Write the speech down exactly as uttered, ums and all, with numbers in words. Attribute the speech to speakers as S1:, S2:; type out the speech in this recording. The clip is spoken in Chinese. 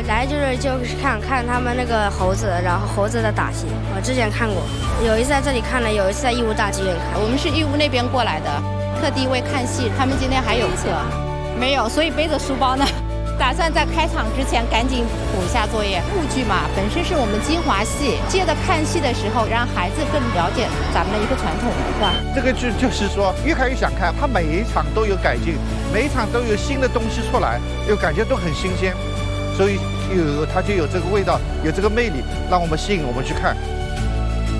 S1: 来就是就是看看他们那个猴子，然后猴子的打戏，我之前看过，有一次在这里看了，有一次在义乌大剧院看。
S2: 我们是义乌那边过来的，特地为看戏，他们今天还有课，没有，所以背着书包呢。打算在开场之前赶紧补一下作业。沪剧嘛，本身是我们京华戏，借着看戏的时候，让孩子更了解咱们的一个传统文化。
S3: 这个剧就是说，越看越想看，它每一场都有改进，每一场都有新的东西出来，又感觉都很新鲜，所以有它就有这个味道，有这个魅力，让我们吸引我们去看。